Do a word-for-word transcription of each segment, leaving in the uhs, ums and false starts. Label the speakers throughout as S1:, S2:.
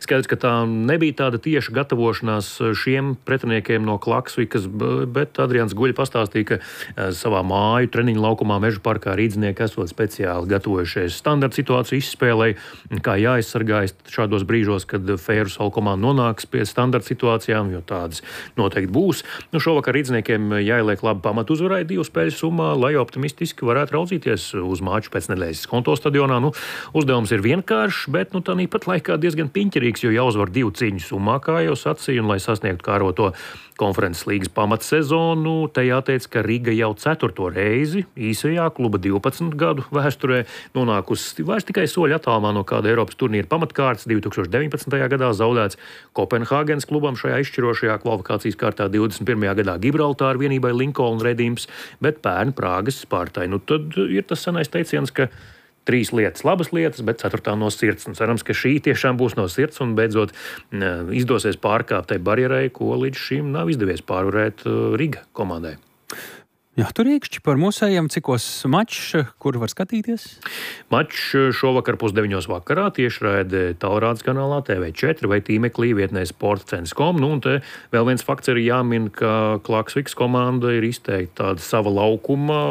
S1: skaidrs, ka tā nebija tāda tieša gatavošanās šiem pretiniekiem no Klaksvikas, bet Adrians Guļa pastāstīja, ka savā māju treniņu laukumā Mežu parkā rīdznieki esot speciāli gatavojušies standarta situāciju izspēlei, kā jāizsargājas šādos brīžos, kad Fēru salu komanda nonāks pie standarta situācijām, jo tādas noteikti būs. Nu, šovakar rīdzniekiem jāieliek labi pamatu uzvarai divu spēļu summā, lai optimistiski varētu raudzīties uz māču pēc nedēļas Konto stadionā. Nu, uzdevums ir vienkāršs, bet nu, tāpat laikā diezgan piņķerīgs, jo jāuzvar divu cīņu summā, kā jau sacīju, un lai sasniegtu kāroto konferences līgas pamatsezonu, te jāteic, ka Riga jau ceturto reizi īsajā kluba divpadsmit gadu vēsturē nonākusi vairs tikai soļu attālumā no kāda Eiropas turnīra pamatkārtas. divi tūkstoši deviņpadsmitajā gadā zaudēts Kopenhāgenes klubam šajā izšķirošajā kvalifikācijas kārtā, divdesmit pirmajā gadā Gibraltāra vienībai Lincoln Redīms, bet pērn Prāgas Spartai. Nu, tad ir tas senais teiciens, ka trīs lietas, labas lietas, bet ceturtā no sirds. Un cerams, ka šī tiešām būs no sirds un beidzot izdosies pārkāpt tai barjerai, ko līdz šim nav izdevies pārvarēt Riga komandai.
S2: Jā, tur iekšķi par mūsējiem, cikos mačs, kur var skatīties?
S1: Mačs šovakar pusdeviņos vakarā tiešraide Tālrādes kanālā T V četri vai tīmeklī vietnē sportcentrs punkt com. Nu, un te vēl viens fakts ir jāmin, ka Klaksvikas komanda ir izteikti tāda sava laukuma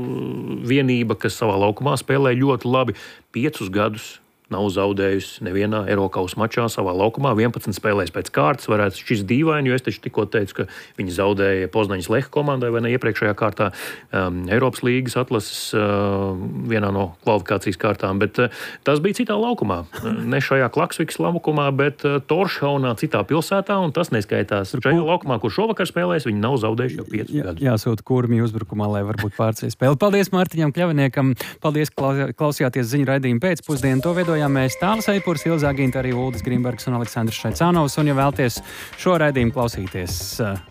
S1: vienība, kas savā laukumā spēlē ļoti labi piecus gadus. Nav zaudējusi nevienā Eirokausa mačā savā laukumā, vienpadsmit spēlēs pēc kārtas. Varētu šķist dīvaini, jo es taču tikko teicu, ka viņi zaudēja Poznaņas Leha komandai vai ne iepriekšējā kārtā um, Eiropas līgas atlases uh, vienā no kvalifikācijas kārtām, bet uh, tas bija citā laukumā. Ne šajā Klaksvikas laukumā, bet uh, Toršhaunā citā pilsētā, un tas neskaitās. Šajā laukumā, kur šovakar spēlēs, viņi nav zaudējuši jau piecus gadus.
S2: Jā, jāsūt kurmi uzbrukumā, lai varbūt pārcīs spēli. Paldies Mārtiņam Kļaviniekam, paldies, klausījāties ziņu raidījumu pēcpusdienu. To veido mēs Tālis Eipurs, Ilza Agīnta, arī Uldis Grimbergs un Aleksandrs Šaicānovs. Un, ja vēlties šo raidījumu klausīties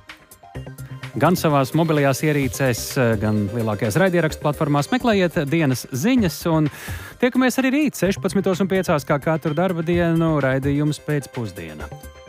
S2: gan savās mobilajās ierīcēs, gan lielākajās raidierakstu platformās, meklējiet dienas ziņas. Un tiekamies arī rīt, sešpadsmitos un piecās, kā katru darba dienu, raidījums pēcpusdiena.